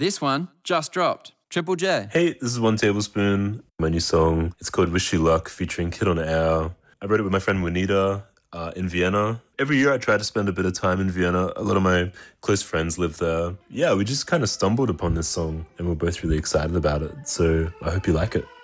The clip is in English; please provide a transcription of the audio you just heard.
This one just dropped. Triple J. Hey, this is One Tablespoon. My new song. It's called Wish You Luck featuring Kid on Air. I wrote it with my friend Juanita in Vienna. Every year I try to spend a bit of time in Vienna. A lot of my close friends live there. Yeah, we just kind of stumbled upon this song and we're both really excited about it. So I hope you like it.